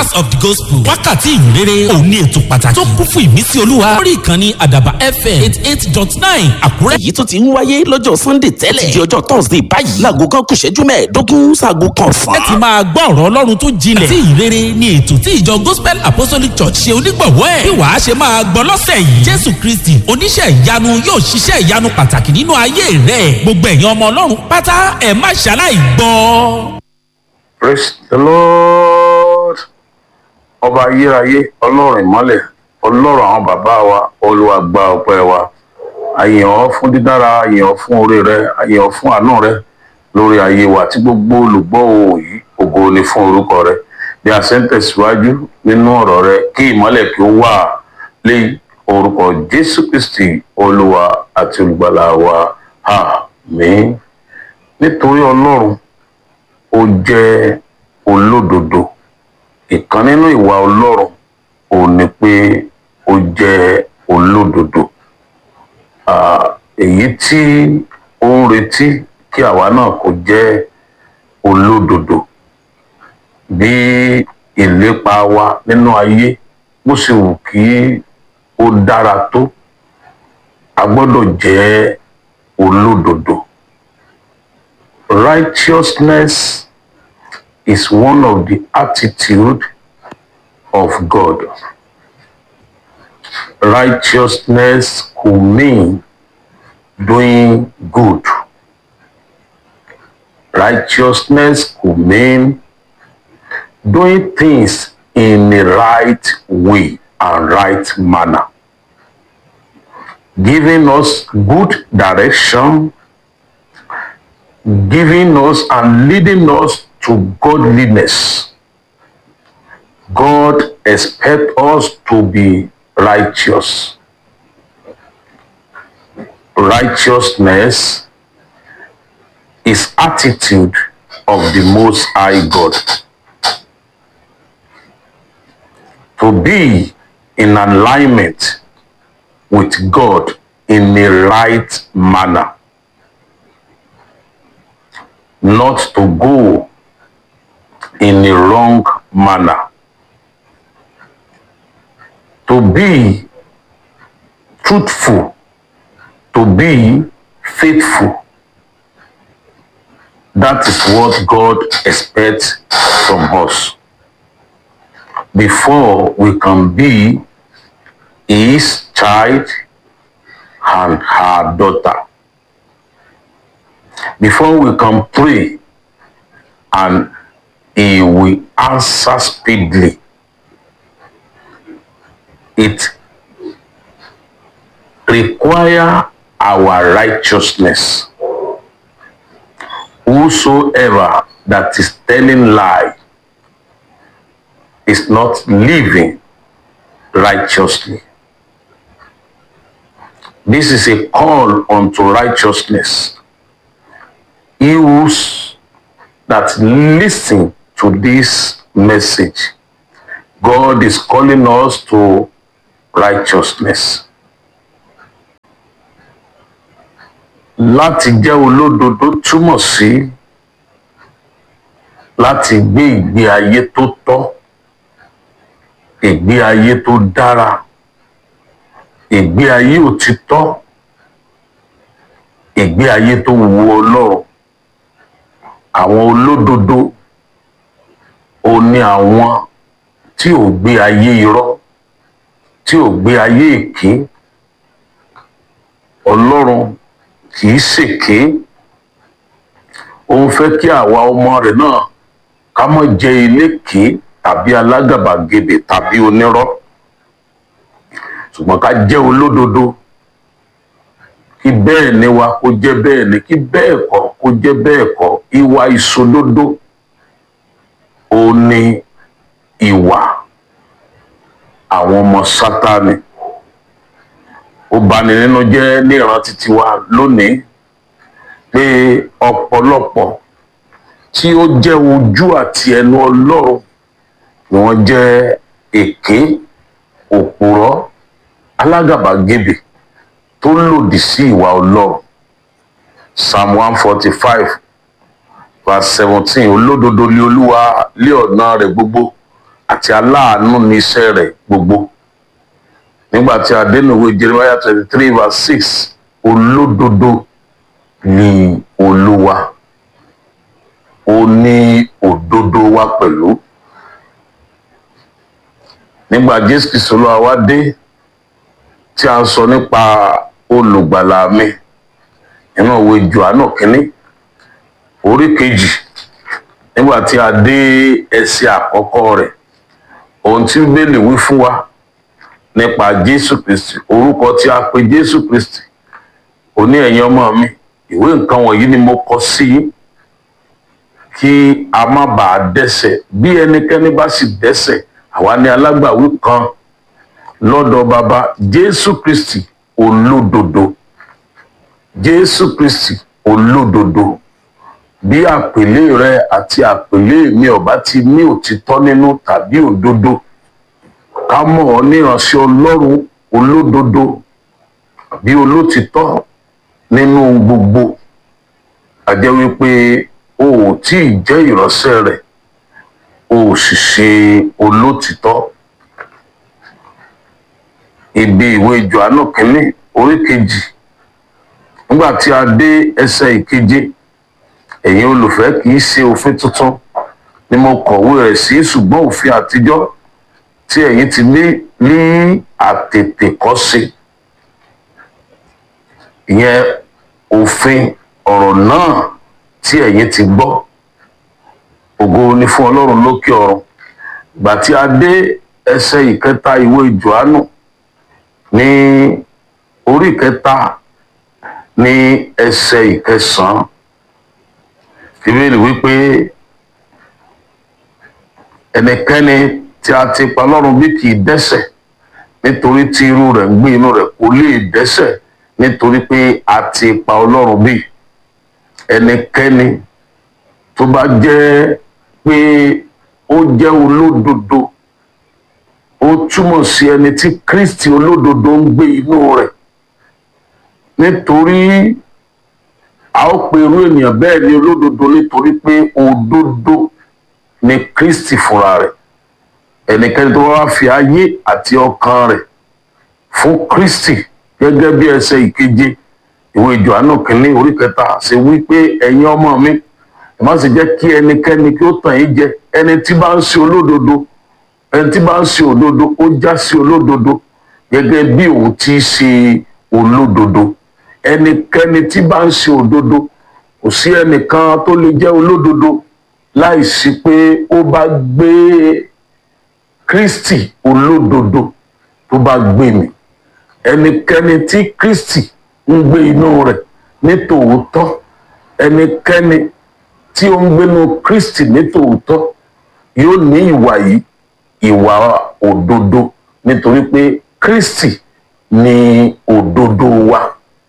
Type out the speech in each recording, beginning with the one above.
hours of the gospel wákàtí ìrere òní ètò pàtàkì tó kún fún ìmísí olúwa lórí ìkànnì àdàbà fm 88.9 àkúrẹ́. èyí tó ti ń wáyé lọ́jọ́ sunday tẹ́lẹ̀ di ọjọ́ thursday báyìí láago kan kù ìṣẹ́jú mẹ́ẹ̀ẹ́dógún sáago kan ọ̀sán. ẹ ti máa gbọ́ ọ̀rọ̀ ọlọ́run tó jinlẹ̀ tí ìrere ni ètò tí ìjọ gospel apostolic church ṣe onígbọ̀wọ́ ẹ̀ bí wàá ṣe máa gbọ́ lọ́sẹ̀ yìí jésù kristi oníṣẹ́ ìyanu yóò ṣiṣẹ́ ìyanu pàtàkì nínú ayé rẹ̀ gbogbo ẹ̀yin ọmọ ọlọ́run pátá ẹ̀ má ṣaláì gbọ́. Praise the Lord. Ọba ayérayé, ọlọ́run ìmọ́lẹ̀, ọlọ́run àwọn bàbá wa, Olúwa gba ọpẹ́ wa. Àyìn ọ́ fún dídára, àyìn ọ́ fún oore rẹ, àyìn ọ́ fún àánú rẹ lórí ayé wa tí gbogbo olùgbọ́ òun yìí ògo ni fún orúkọ rẹ. Bí a ṣe ń tẹ̀síwájú nínú ọ̀rọ̀ rẹ, kí ìmọ́lẹ̀ kí ó wà lé orúkọ Jésù Kristi, Olúwa àti olùgbàlà wa. Àmín. Nítorí ọlọ́run ó jẹ́ olódodo. Ìkan nínú ìwà ọlọ́run ò ní pé ó jẹ́ olódodo. Èyí tí ó ń retí kí àwa náà kó jẹ́ olódodo. Bí ìlépa wa nínú ayé bó ṣe wù kí ó dára tó, a gbọ́dọ̀ jẹ́ olódodo. Righteousness is one of the attitude of God. Righteousness could mean doing good. Righteousness could mean doing things in the right way and right manner, giving us good direction, giving us and leading us to godliness. God expects us to be righteous. Righteousness is attitude of the Most High God. To be in alignment with God in the right manner. Not to go in the wrong manner. To be truthful, to be faithful. That is what God expects from us. Before we can be His child and her daughter. Before we can pray and He will answer speedily. It requires our righteousness. Whosoever that is telling lie is not living righteously. This is a call unto righteousness. He that listen to this message, God is calling us to righteousness. Láti jẹ́ olódodo túmọ̀ sí láti gbé ìgbé ayé tó tọ́, ìgbé ayé tó dára, ìgbé ayé òtítọ́, ìgbé ayé tó wu Ọlọ́run. Àwọn olódodo ó ní àwọn tí ò gbé ayé irọ́, tí ò gbé ayé èké. Ọlọ́run kìí ṣèké. Ó ń fẹ́ kí àwa ọmọ rẹ̀ náà ká má jẹ́ eléké tàbí alágàbàgebè tàbí onírọ́. Ṣùgbọ́n ká jẹ́ olódodo. Kí bẹ́ẹ̀ ni wa kó jẹ́ bẹ́ẹ̀ ni, kí bẹ́ẹ̀ kọ́ kó jẹ́ bẹ́ẹ̀ kọ́. Ìwà ìṣòdodo ó ní ìwà àwọn ọmọ Sátánì. Ó bani nínú jẹ́ ní ìrántí tiwa lónìí pé ọ̀pọ̀lọpọ̀ tí ó jẹ́ ojú àti ẹnu Ọlọ́run ni wọ́n jẹ́ èké, òpùrọ́, alágàbàgebè tó lòdì sí ìwà Ọlọ́run. Psalm 145 verse 17, olódodo ni Olúwa lé ọ̀nà rẹ̀ gbogbo àti aláàánú ní iṣẹ́ rẹ̀ gbogbo. Nígbà tí a dé nínú ìwé Jeremiah 23:6, olódodo ni Olúwa, ó ní òdodo wa pẹ̀lú. Nígbà Jésù Kristi Olúwa wa dé, tí a sọ nípa olùgbàlà mi nínú ìwé Jòhánù kínní orí 2, nígbà tí a dé ẹsẹ̀ àkọ́kọ́ rẹ̀, ohun tí Bíbélì wí fún wa nípa Jésù Kristi, orúkọ tí a pè Jésù Kristi, ó ní ẹ̀yin ọmọ mi, ìwé nǹkan wọ̀nyí ni mo kọ sí yín kí a má bàa dẹ́ṣẹ̀. Bí ẹnikẹ́ni bá sì dẹ́ṣẹ̀, àwa ní alágbàwí kan lọ́dọ̀ Baba, Jésù Kristi olódodo. Jésù Kristi olódodo. Bí àpèlé rẹ àti àpèlé mi ò bá ti ní òtítọ́ nínú tàbí òdodo, ká mọ̀ ọ́ ní ìránṣẹ́ Ọlọ́run olódodo bí olótìtọ́ nínú gbogbo, a jẹ́ wípé o ò tí ì jẹ́ ìránṣẹ́ rẹ̀, o ò sì ṣe olótìtọ́. Ibi ìwé Jòhánù kínní orí 2, nígbà tí a dé ẹsẹ̀ 7, ẹ̀yin olùfẹ́, kì í ṣe òfin tuntun ni mo kọ̀wé rẹ̀ sí, ṣùgbọ́n òfin àtijọ́ tí ẹ̀yin ti ní àtètèkọ́ṣe. Ìyẹn òfin ọ̀rọ̀ náà tí ẹ̀yin ti gbọ́. Ògo ni fún Ọlọ́run lókè ọ̀run. Ìgbà tí a dé ẹsẹ̀ 3 ìwé Jòhánù ní orí 3 ní ẹsẹ̀ 9, Bíbélì wípé ẹnikẹ́ni tí a ti pa lọ́rùn bí kì í dẹ́ṣẹ̀, nítorí tí irú rẹ̀ ń gbé inú rẹ̀, kò lè dẹ́ṣẹ̀ nítorí pé a ti pa Ọlọ́run bí. Ẹnikẹ́ni tó bá jẹ́ pé ó jẹ́ olódodo, ó túmọ̀ sí ẹni tí Kristi olódodo ń gbé inú rẹ̀. Nítorí a ó pe irú ènìyàn bẹ́ẹ̀ ní olódodo nítorí pé òdodo ni Kristi fúnra rẹ̀. Ẹnikẹ́ni tó wá fi ayé àti ọkàn rẹ̀ fún Kristi, gẹ́gẹ́ bí ẹsẹ̀ 7 ìwé Jòhánù kínní orí 3 ṣe wí pé ẹ̀yin ọmọ mi, ẹ má ṣe jẹ́ kí ẹnikẹ́ni kí ó tàn yín jẹ. Ẹni tí bá ń ṣe olódodo, ẹni tí bá ń ṣe òdodo, ó já sí olódodo gẹ́gẹ́ bí òun ti ṣe olódodo. Ẹnikẹ́ni tí bá ń ṣe òdodo, kò sí ẹnìkan tó lè jẹ́ olódodo láìsí pé ó bá gbé Kristi olódodo tó bá gbé mi. Ẹnikẹ́ni tí Kristi ń gbé inú rẹ̀ ní tòótọ́, ẹnikẹ́ni tí ó ń gbénú Kristi ní tòótọ́ yóò ní ìwà yìí, ìwà òdodo, nítorí pé Kristi ni òdodo wa.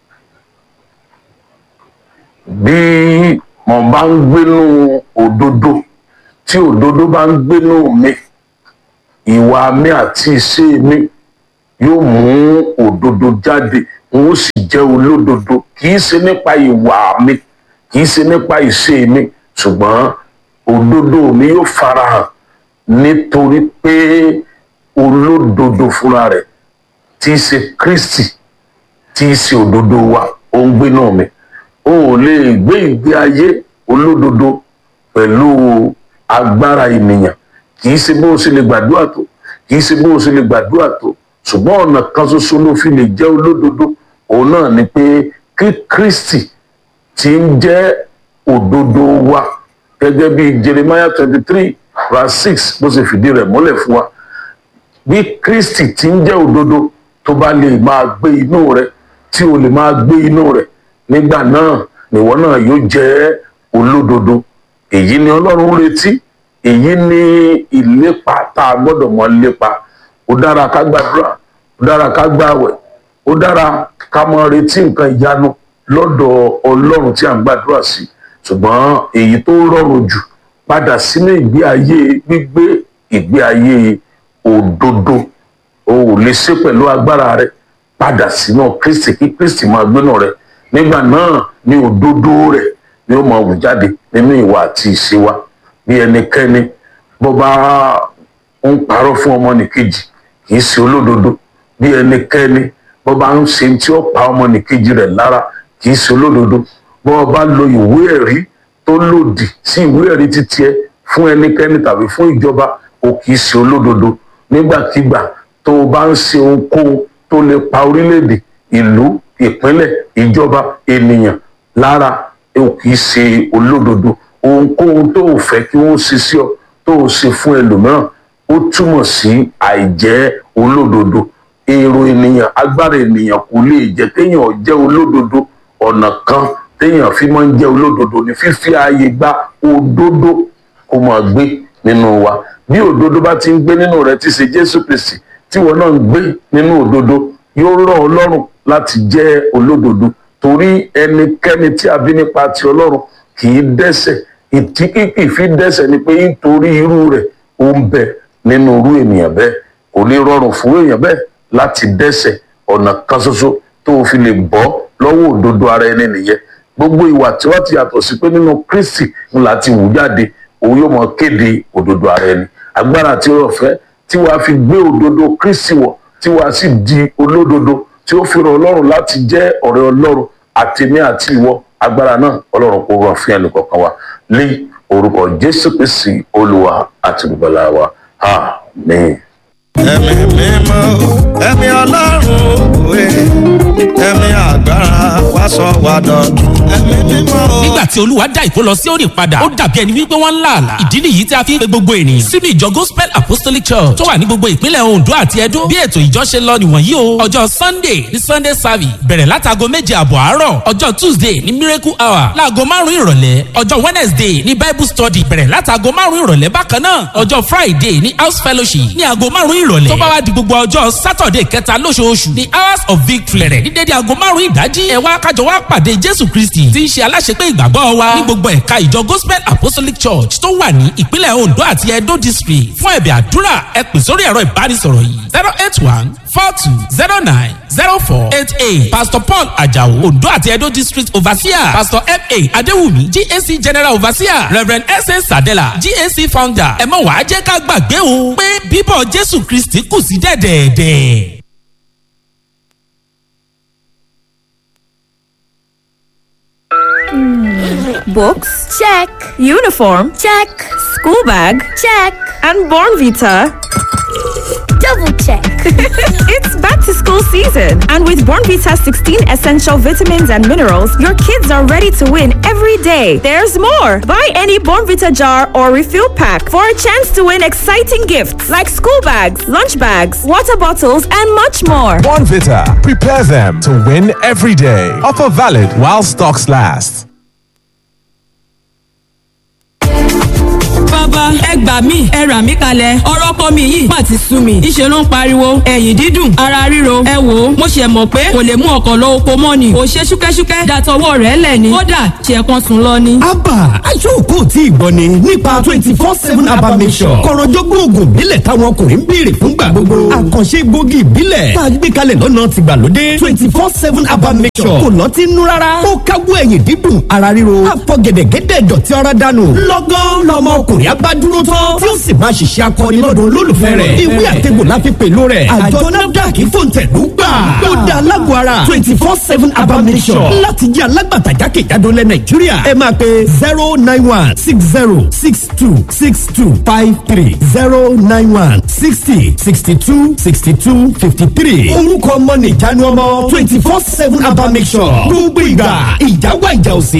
Bí mo bá ń gbénú òdodo, tí òdodo bá ń gbénú mi, ìwà mi àti ìṣe mi yóò mú òdodo jáde, n ó sì jẹ́ olódodo. Kì í ṣe nípa ìwà mi, kì í ṣe nípa ìṣe mi, ṣùgbọ́n òdodo mi yóò farahàn nítorí pé olódodo fúnra rẹ̀ tí í ṣe Kristi, tí í ṣe òdodo wa, ó ń gbénú mi. O ò lè gbé ìgbé ayé olódodo pẹ̀lú agbára ènìyàn. Kì í ṣe bó o ṣe lè gbàdúrà tó, kì í ṣe bó o ṣe lè gbàdúrà tó, ṣùgbọ́n ọ̀nà kan ṣoṣo ló fi lè jẹ́ olódodo. Òun náà ni pé kí Kristi tí ń jẹ́ òdodo wa, gẹ́gẹ́ bí Jeremiah 23:6 bó ṣe fìdí rẹ̀ múlẹ̀ fún wa. Bí Kristi tí ń jẹ́ òdodo tó bá lè máa gbé inú rẹ̀, tí o lè máa gbé inú rẹ̀, nígbà náà nìwọ náà yóò jẹ́ olódodo. Èyí ni Ọlọ́run retí, èyí ni ìlépa tá a gbọ́dọ̀ mọ́ lépa. Ó dára ká gbàdúrà, ó dára ká gbààwẹ̀, ó dára ká mọ retí nǹkan ìyanu lọ́dọ̀ Ọlọ́run tí a ń gbàdúrà sí. Ṣùgbọ́n èyí tó rọrùn jù, padà sínú ìgbé ayé gbígbé ìgbé ayé òdodo. O ò lè ṣe pẹ̀lú agbára rẹ, padà sínú Kristi, kí Kristi máa gbénú rẹ. Nígbà náà ni òdodo rẹ̀ ni ó máa wù jáde nínú ìwà àti ìṣe wa. Bí ẹnikẹ́ni bó bá ó ń parọ́ fún ọmọnìkejì kì í ṣe olódodo. Bí ẹnikẹ́ni bó bá ń ṣe tí ó pa ọmọnìkejì rẹ̀ lára kì í ṣe olódodo. Bó bá lo ìwé ẹ̀rí tó lòdì sí ìwé ẹ̀rí títí ẹ fún ẹnikẹ́ni tàbí fún ìjọba o kì í ṣe olódodo. Nígbàkigbà tó o bá ń ṣe ohunkóhun tó lè pa orílẹ̀-èdè, ìlú, ìpínlẹ̀, ìjọba, ènìyàn lára o kì í ṣe olódodo. Ohunkóhun tó o fẹ́ kí wọ́n ṣe sí ọ tó o ṣe fún ẹlòmíràn ó túmọ̀ sí àìjẹ́ olódodo. Èrò ènìyàn, agbára ènìyàn kò lè jẹ́ kéèyàn jẹ́ olódodo. Ọ̀nà kan téèyàn fi máa ń jẹ́ olódodo ni fífi ààyè gba òdodo kó máa gbé nínú wa. Bí òdodo bá ti ń gbé nínú rẹ tí ṣe Jésù Kristi tí wọn náà ń gbé nínú òdodo yóò rọ̀ ọ́ lọ́rùn láti jẹ́ olódodo. Torí ẹnikẹ́ni tí a bí nípa ti Ọlọ́run kì í dẹ́ṣẹ̀. Ìtí kìkì fi dẹ́ṣẹ̀ ni pé nítorí irú rẹ̀ ó ń bẹ nínú irú ènìyàn bẹ́ẹ̀. Kò lè rọrùn fún èèyàn bẹ́ẹ̀ láti dẹ́ṣẹ̀. Ọ̀nà kan ṣoṣo tó o fi lè bọ́ lọ́wọ́ òdodo ara ẹni nìyẹn. Gbogbo ìwà tí wọ́n ti yàtọ̀ sí pé nínú Kristi ń láti wù jáde òun yóò mọ kéde òdodo ara ẹni. Agbára tí ó fẹ́ tí wàá fi gbé òdodo Kristi wọ̀ tí wàá sì di olódodo tí ó fi rọ̀ Ọlọ́run láti jẹ́ ọ̀rẹ́ Ọlọ́run àtèmi àti ìwọ. Agbára náà Ọlọ́run kó rọ̀ fún ẹnì kọ̀ọ̀kan wa ní orúkọ Jésù Kristi Olúwa àti Olùgbàlà wa. Àmín. Ẹ̀mí mímọ́, ẹ̀mí Ọlọ́run òwe, ẹ̀mí agbára wá sọ wá dọ̀tun. Ẹ̀mí mímọ́. Nígbà tí Olúwa dá ìkólọ Síónì padà ó dàbí ẹni wípé wọ́n ń là àlà. Ìdí nìyí tí a fi ń pe gbogbo ènìyàn sínú ìjọ Gospel Apostolic Church tó wà ní gbogbo ìpínlẹ̀ Ondo àti Edo. Bí ètò ìjọ ṣe lọ nìwọ̀nyí o. Ọjọ́ Sunday ní Sunday service bẹ̀rẹ̀ látago 7:30 àárọ̀. Ọjọ́ Tuesday ní Miracle Hour láago 5 ìrọ̀lẹ́. Ọjọ́ Wednesday ní Bible study bẹ̀rẹ̀ látago 5 ìrọ̀lẹ́ bákan náà. Ọjọ́ Friday ní House Fellowship ní aago 5 ìrọ̀lẹ́. Tó bá wá di gbogbo ọjọ́ Saturday kẹta lóṣooṣù ní Hours of Victory bẹ̀rẹ̀ ní dédé aago 5 ìdájí. Ẹ wá kájọ wá pàdé Jésù Kristi tí ń ṣe aláṣepé ìgbàgbọ́ wa ní gbogbo ẹ̀ka ìjọ Gospel Apostolic Church tó wà ní ìpínlẹ̀ Ondo àti Edo district. Fún ẹ̀bẹ̀ àdúrà ẹ pè sórí ẹ̀rọ ìbánisọ̀rọ̀ yìí 081-4209-0488. Pastor Paul Ajao, Ondo àti Edo district overseer. Pastor F.A. Adewumi, GAC general overseer. Reverend S.A. Sadela, GAC founder. Ẹ má wàá jẹ́ ká gbàgbé o pé bíbọ̀ Jésù Kristi kù sí dẹ̀dẹ̀ẹ̀dẹ̀. Books? Check. Uniform? Check. School bag? Check. And Born Vita? Double check. It's back to school season, and with Born Vita 16 essential vitamins and minerals, your kids are ready to win every day. There's more. Buy any Born Vita jar or refill pack for a chance to win exciting gifts like school bags, lunch bags, water bottles, and much more. Born Vita. Prepare them to win every day. Offer valid while stocks last. Bàbá ẹ gbà mí ẹ rà mí kalẹ̀ ọ̀rọ̀ ọkọ mi yìí má ti sú mi ìṣe ló ń pariwo ẹ̀yìn dídùn ara ríro ẹ wò ó mo ṣe mọ̀ pé kò lè mú ọkọ̀ lọ oko mọ́ ni ò ṣe ṣúkẹ́ṣúkẹ́ dàtọwọ́ rẹ̀ lẹ̀ ni kódà ṣe kan sùn lọ ni. Abba aṣọ́kò tí ìgbọ́ ni nípa 24/7 Abba Mission kọ̀rọ̀jọ́gbọ́n oògùn ìbílẹ̀ táwọn ọkùnrin ń béèrè fúngbà gbogbo àkànṣe egbògi ìbílẹ̀ tá a gbé kalẹ̀ lọ́nà tìgbàlódé 24/7 Abba Mission kò lọ́tí nú rárá ó káwọ́ ẹ̀yìn dídùn ara ríro àfọ̀gẹ̀dẹ̀gẹ̀dẹ̀ dọ̀tí ara dànù lọ́gán lọ́mọ ọkùnrin agbádúró tán tí ó sì máa ṣiṣẹ́ akọni lọ́dọ̀ olólùfẹ́ rẹ̀ ìwé àtẹ̀gbò la fi pèlò rẹ̀ àjọ NAFDAC fòǹtẹ̀lú gbà ó dá alágbó ara 24/7 Abba Mission láti jẹ́ alágbàtà jákèjádò lẹ̀ Nàìjíríà ẹ máa pe 09160626253 09160626253 orúkọ ọmọ nìjánu ọmọ 24/7 Abba Mission gbogbo ìgbà ìjà wà ìjà òsì